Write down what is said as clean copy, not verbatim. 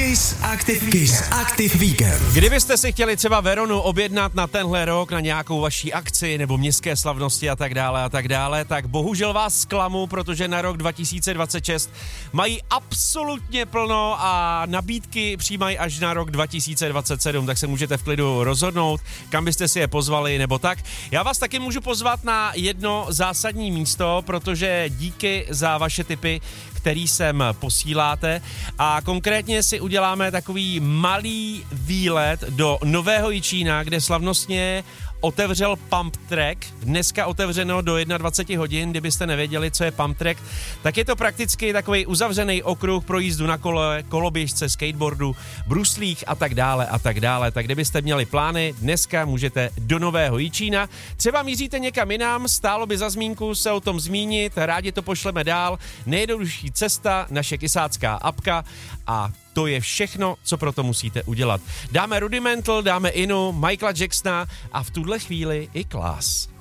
Kiss Active Weekend. Kdybyste si chtěli třeba Veronu objednat na tenhle rok, na nějakou vaší akci nebo městské slavnosti a tak dále, tak bohužel vás zklamu, protože na rok 2026 mají absolutně plno a nabídky přijímají až na rok 2027, tak se můžete v klidu rozhodnout, kam byste si je pozvali nebo tak. Já vás taky můžu pozvat na jedno zásadní místo, protože díky za vaše tipy, který sem posíláte, a konkrétně si uděláme takový malý výlet do Nového Jičína, kde slavnostně otevřel Pump Track. Dneska otevřeno do 21 hodin, kdybyste nevěděli, co je Pump Track, tak je to prakticky takový uzavřený okruh pro jízdu na kole, koloběžce, skateboardu, bruslích a tak dále a tak dále. Tak kdybyste měli plány, dneska můžete do Nového Jičína. Třeba míříte někam jinam, stálo by za zmínku se o tom zmínit, rádi to pošleme dál. Nejjednodušší cesta, naše kysácká apka, a to je všechno, co pro to musíte udělat. Dáme Rudimental, dáme Inu, Michaela Jacksona a v tuhle chvíli i Class.